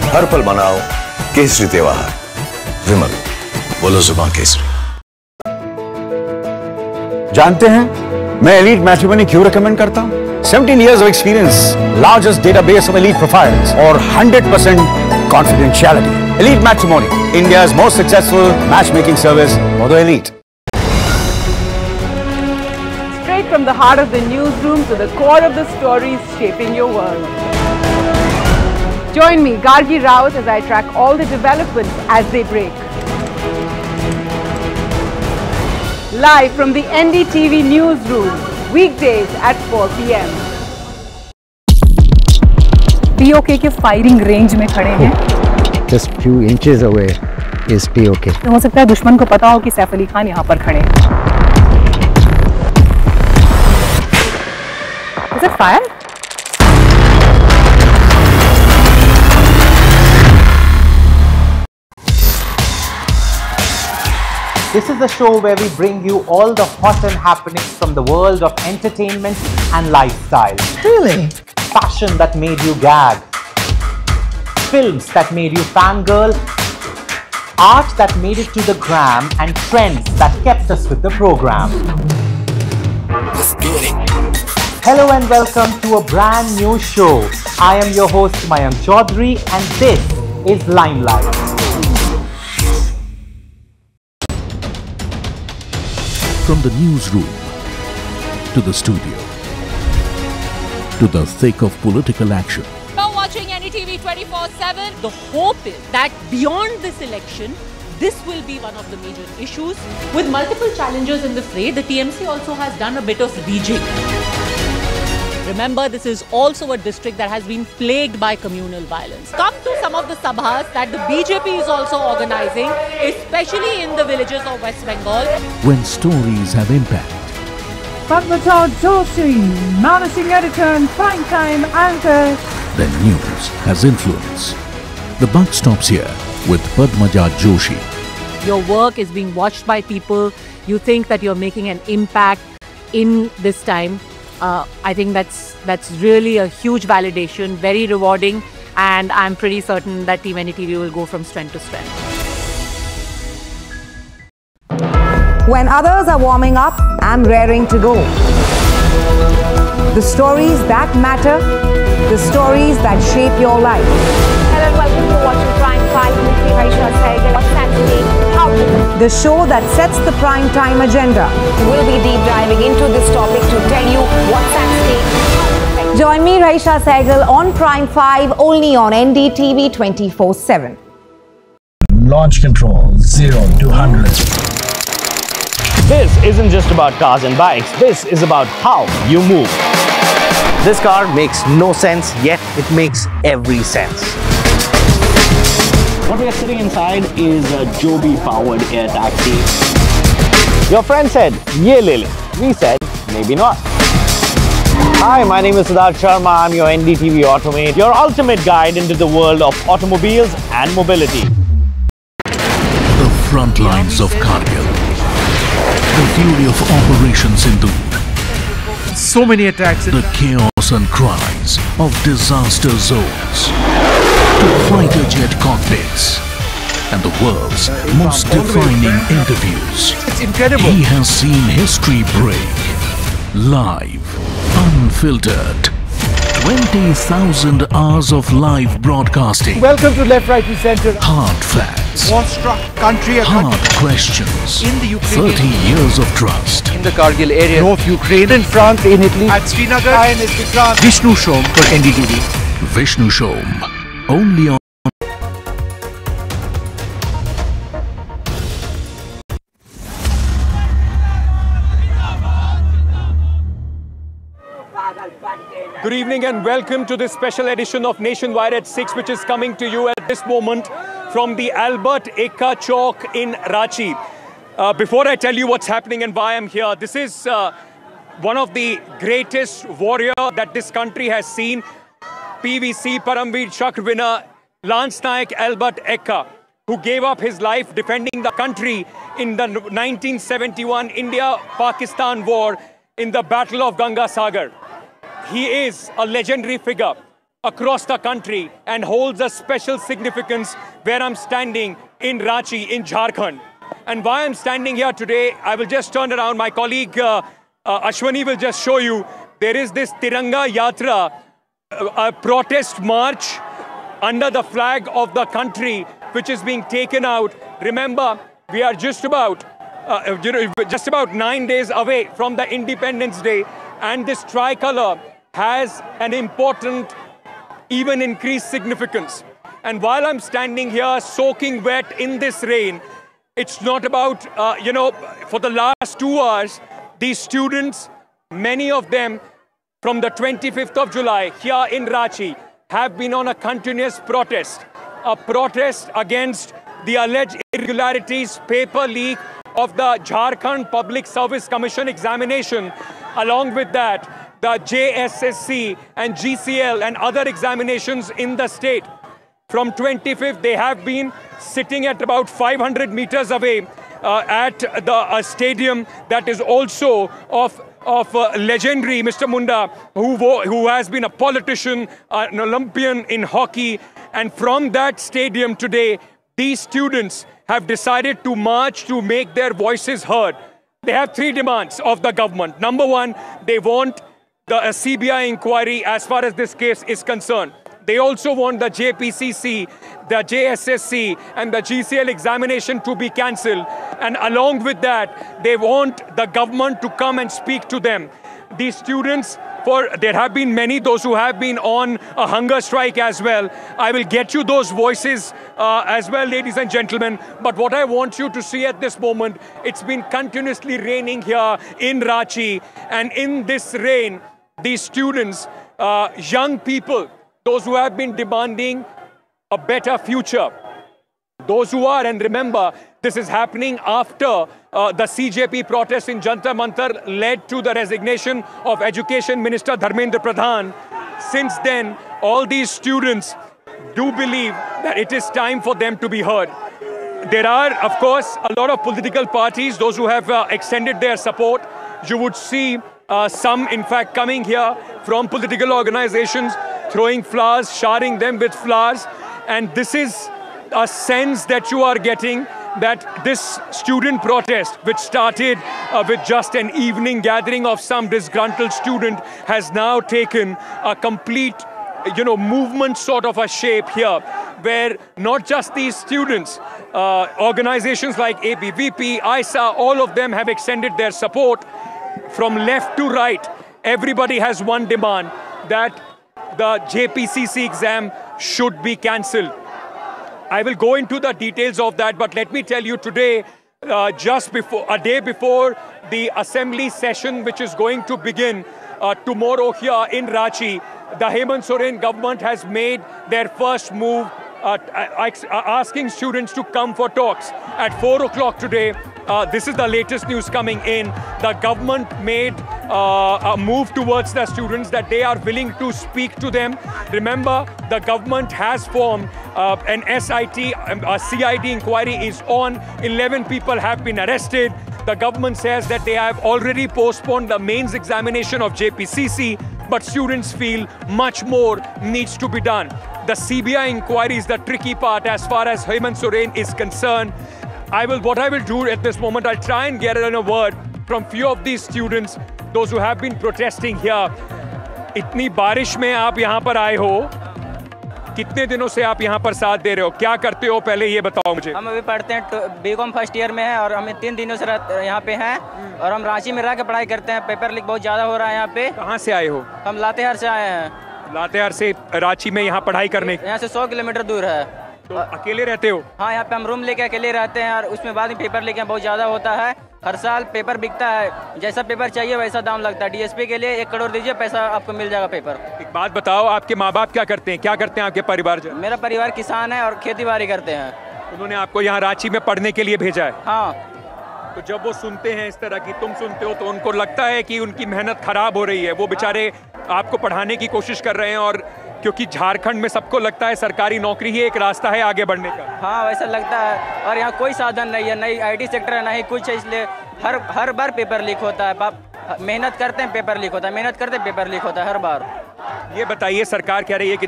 हर पल मनाओ केसरी त्योहार। विमल, बोलो जुबान केसरी। जानते हैं मैं एलीट मैट्रिमोनी क्यों रेकमेंड करता हूं? 17 years of experience, largest database of elite profiles, और 100% confidentiality. Elite Matrimony, India's most successful matchmaking service for the elite. Straight from the heart of the newsroom to the core of the stories shaping your world. Join me, Gargi Raut, as I track all the developments as they break. Live from the NDTV newsroom, weekdays at 4 p.m. POK के firing range में खड़े हैं। Just few inches away is POK. तो हो सकता है दुश्मन को पता हो कि सैफ अली खान यहाँ पर खड़े हैं। Is it fire? This is the show where we bring you all the hot and happenings from the world of entertainment and lifestyle. Really? Fashion that made you gag. Films that made you fangirl. Art that made it to the gram, and trends that kept us with the program. Let's get it. Hello and welcome to a brand new show. I am your host Mayank Chaudhary and this is Limelight. From the newsroom to the studio to the thick of political action. You're watching NDTV 24/7. The hope is that beyond this election, this will be one of the major issues. With multiple challengers in the fray, the TMC also has done a bit of rejigging. Remember, this is also a district that has been plagued by communal violence. Come to some of the sabhas that the BJP is also organizing, especially in the villages of West Bengal. When stories have impact. Padmaja Joshi, managing editor and primetime anchor. Then news has influence. The buck stops here with Padmaja Joshi. Your work is being watched by people. You think that you're making an impact in this time. I think that's really a huge validation, very rewarding, and I'm pretty certain that Team NDTV will go from strength to strength. When others are warming up, I'm raring to go. The stories that matter, the stories that shape your life. Hello and welcome to watching Prime 5 with me, Raisha Sehgal. What's at stake? How to The show that sets the prime time agenda. We'll be deep diving into this topic to tell you what's at stake. Join me, Raisha Sehgal, on Prime 5, only on NDTV 24/7. Launch control 0 to 100. This isn't just about cars and bikes, this is about how you move. This car makes no sense, yet it makes every sense. What we are sitting inside is a Joby-powered air taxi. Your friend said, "Ye le le." We said, maybe not. Hi, my name is Siddharth Sharma. I'm your NDTV Automate, your ultimate guide into the world of automobiles and mobility. The front lines of Kargil. The fury of Operation Sindoor. So many attacks. The chaos and cries of disaster zones. To fighter jet cockpits. And the world's most defining interviews. It's incredible. He has seen history break. Live. Unfiltered. 20,000 hours of live broadcasting. Welcome to Left, Right and Center. Hard facts. War-struck country. Hard questions. In the Ukraine. 30 years of trust. In the Kargil area. North Ukraine. In France, in Italy. At Srinagar. Vishnu Shom for NDTV. Vishnu Shom. Only on Good evening and welcome to this special edition of Nationwide at 6, which is coming to you at this moment from the Albert Ekka Chowk in Ranchi. Before I tell you what's happening and why I'm here, this is one of the greatest warrior that this country has seen. PVC Paramveer Chakra winner Lance Naik Albert Ekka, who gave up his life defending the country in the 1971 India-Pakistan war in the Battle of Ganga Sagar. He is a legendary figure. across the country and holds a special significance where I'm standing in Ranchi, in Jharkhand. And why I'm standing here today, I will just turn around. My colleague Ashwani will just show you. There is this Tiranga Yatra, a protest march under the flag of the country, which is being taken out. Remember, we are just about 9 days away from the Independence Day, and this tricolor has an important, even increased significance. And while I'm standing here soaking wet in this rain, it's not about, for the last 2 hours, these students, many of them from the 25th of July here in Ranchi, have been on a continuous protest. A protest against the alleged irregularities, paper leak of the Jharkhand Public Service Commission examination. Along with that, the JSSC and GCL and other examinations in the state. From 25th, they have been sitting at about 500 meters away at the stadium that is also of legendary Mr. Munda, who has been a politician, an Olympian in hockey. And from that stadium today, these students have decided to march to make their voices heard. They have 3 demands of the government. Number 1, they want the CBI inquiry as far as this case is concerned. They also want the JPCC, the JSSC and the GCL examination to be cancelled. And along with that, they want the government to come and speak to them. These students, there have been many, those who have been on a hunger strike as well. I will get you those voices as well, ladies and gentlemen. But what I want you to see at this moment, it's been continuously raining here in Ranchi. And in this rain, these students, young people, those who have been demanding a better future, those who are, and remember, this is happening after the CJP protest in Jantar Mantar led to the resignation of Education Minister Dharmendra Pradhan. Since then, all these students do believe that it is time for them to be heard. There are, of course, a lot of political parties, those who have extended their support. You would see some, in fact, coming here from political organizations, throwing flowers, showering them with flowers. And this is a sense that you are getting that this student protest, which started with just an evening gathering of some disgruntled student, has now taken a complete, movement sort of a shape here, where not just these students, organizations like ABVP, ISA, all of them have extended their support. From left to right, everybody has one demand, that the JPCC exam should be cancelled. I will go into the details of that, but let me tell you today, just before, a day before the assembly session, which is going to begin tomorrow here in Ranchi, the Hemant Soren government has made their first move, asking students to come for talks. At 4 o'clock today, this is the latest news coming in. The government made a move towards the students that they are willing to speak to them. Remember, the government has formed an SIT, a CID inquiry is on. 11 people have been arrested. The government says that they have already postponed the mains examination of JPCC, but students feel much more needs to be done. The CBI inquiry is the tricky part as far as Hemant Soren is concerned. What I will do at this moment, I'll try and get in a word from few of these students, those who have been protesting here. इतनी बारिश में आप यहाँ पर आए हो, कितने दिनों से आप यहाँ पर साथ दे रहे हो, क्या करते हो, पहले ये बताओ मुझे। हम अभी पढ़ते हैं, बीकॉम फर्स्ट ईयर में हैं और हम 3 दिनों से यहाँ पे हैं और हम रांची में रह के पढ़ाई करते हैं। पेपर लीक बहुत ज़्यादा हो रहा है यहाँ पे। कहाँ से आए हो? हम लातेहार से आए हैं। लातेहार से रांची में यहाँ पढ़ाई करने? यहाँ से 100 किलोमीटर दूर है। तो अकेले रहते हो? हाँ, यहाँ पे हम रूम लेके अकेले रहते हैं और उसमें बाद में पेपर लीक बहुत ज़्यादा होता है। हर साल पेपर बिकता है, जैसा पेपर चाहिए वैसा दाम लगता है। डीएसपी के लिए 1 करोड़ दीजिए, पैसा आपको मिल जाएगा पेपर। एक बात बताओ, आपके माँ बाप क्या करते हैं, क्या करते हैं आपके परिवार? मेरा परिवार किसान है और खेती बाड़ी करते हैं। उन्होंने आपको यहाँ रांची में पढ़ने के लिए भेजा है? हाँ। तो जब वो सुनते हैं इस तरह की, तुम सुनते हो, तो उनको लगता है कि उनकी मेहनत खराब हो रही है। वो बेचारे आपको पढ़ाने की कोशिश कर रहे हैं, और क्योंकि झारखंड में सबको लगता है सरकारी नौकरी ही एक रास्ता है आगे बढ़ने का। हाँ, वैसा लगता है। और यहाँ कोई साधन नहीं है, नहीं IT सेक्टर है, नहीं कुछ है, इसलिए हर बार पेपर लीक होता है। मेहनत करते हैं, पेपर लीक होता है, मेहनत करते हैं, पेपर लीक होता है हर बार। ये बताइए, सरकार कह रही है कि